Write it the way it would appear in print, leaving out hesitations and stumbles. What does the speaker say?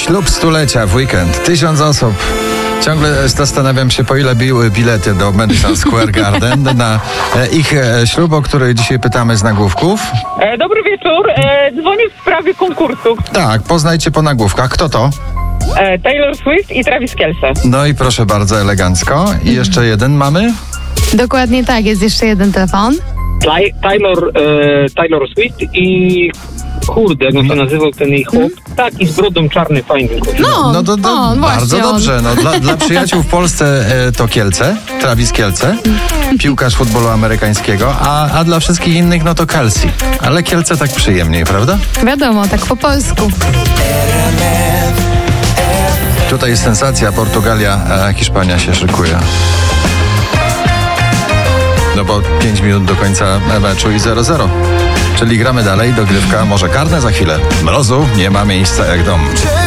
Ślub stulecia w weekend. 1000 osób. Ciągle zastanawiam się, po ile biły bilety do Madison Square Garden na ich ślub, o który dzisiaj pytamy z nagłówków. Dobry wieczór. Dzwonię w sprawie konkursu. Tak, poznajcie po nagłówkach. Kto to? Taylor Swift i Travis Kelce. No i proszę bardzo, elegancko. I jeszcze jeden mamy? Dokładnie tak, jest jeszcze jeden telefon. Taylor Swift i kurde, jak on to nazywał ten jej chłop? Tak, i z brodą czarny, fajny. No to on, bardzo właśnie dobrze. No, dla przyjaciół w Polsce to Kielce, Travis Kielce, piłkarz futbolu amerykańskiego, a dla wszystkich innych no to Kelsey. Ale Kielce tak przyjemniej, prawda? Wiadomo, tak po polsku. Tutaj jest sensacja, Portugalia, a Hiszpania się szykuje. No bo 5 minut do końca meczu i 0-0. Czyli gramy dalej, dogrywka może karne za chwilę. Mrozu nie ma miejsca jak dom.